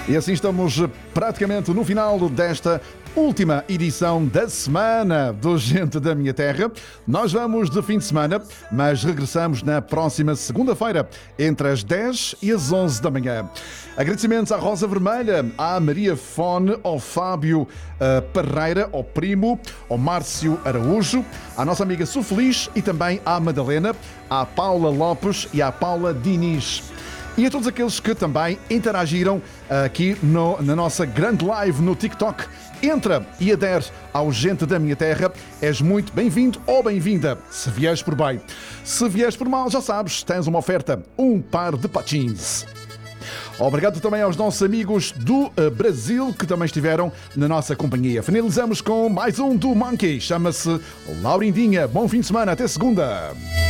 E assim estamos praticamente no final desta última edição da semana do Gente da Minha Terra. Nós vamos de fim de semana, mas regressamos na próxima segunda-feira, entre as 10 e as 11 da manhã. Agradecimentos à Rosa Vermelha, à Maria Fone, ao Fábio Parreira, ao Primo, ao Márcio Araújo, à nossa amiga Sufeliz e também à Madalena, à Paula Lopes e à Paula Diniz. E a todos aqueles que também interagiram aqui na nossa grande live no TikTok. Entra e adere ao Gente da Minha Terra. És muito bem-vindo ou bem-vinda, se vieres por bem. Se vieres por mal, já sabes, tens uma oferta, um par de patins. Obrigado também aos nossos amigos do Brasil que também estiveram na nossa companhia. Finalizamos com mais um do Monkey. Chama-se Laurindinha. Bom fim de semana. Até segunda.